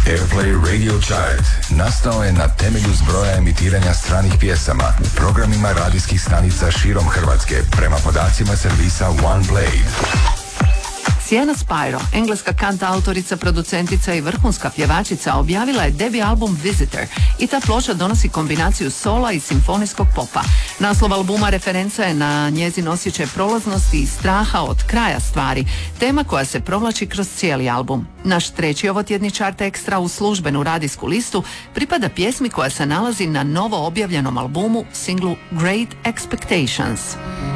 Airplay Radio Chart nastao je na temelju zbroja emitiranja stranih pjesama programima radijskih stanica širom Hrvatske prema podacima servisa OnePlay. Sienna Spiro, engleska kantautorica, producentica i vrhunska pjevačica, objavila je debi album Visitor i ta ploča donosi kombinaciju sola i simfonijskog popa. Naslov albuma referenca je na njezin osjećaj prolaznosti i straha od kraja stvari, tema koja se provlači kroz cijeli album. Naš treći ovotjedni chart ekstra u službenu radijsku listu pripada pjesmi koja se nalazi na novo objavljenom albumu, singlu Great Expectations.